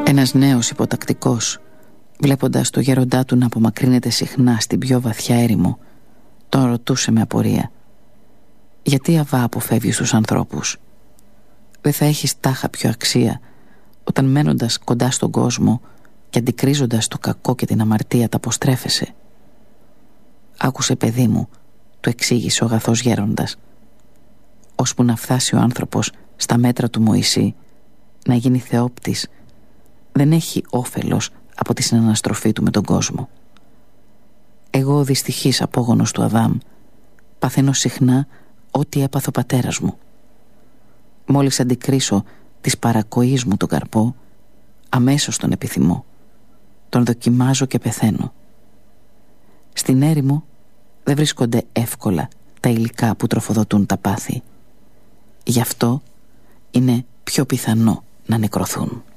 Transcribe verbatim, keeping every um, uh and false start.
Ένας νέος υποτακτικός, βλέποντας το γέροντά του να απομακρύνεται συχνά στην πιο βαθιά έρημο, τον ρωτούσε με απορία: «Γιατί, Αβά, αποφεύγεις τους ανθρώπους? Δεν θα έχεις τάχα πιο αξία όταν μένοντας κοντά στον κόσμο και αντικρίζοντας το κακό και την αμαρτία τα αποστρέφεσαι?» «Άκουσε, παιδί μου», του εξήγησε ο αγαθός γέροντας, «ώσπου να φτάσει ο άνθρωπος στα μέτρα του Μωυσή, να γίνει θεόπτης, δεν έχει όφελος από τη συναναστροφή του με τον κόσμο. Εγώ, ο δυστυχής απόγονος του Αδάμ, παθαίνω συχνά ό,τι έπαθε ο πατέρας μου. Μόλις αντικρίσω της παρακοής μου τον καρπό, αμέσως τον επιθυμώ, τον δοκιμάζω και πεθαίνω. Στην έρημο δεν βρίσκονται εύκολα τα υλικά που τροφοδοτούν τα πάθη. Γι' αυτό είναι πιο πιθανό να νεκρωθούν».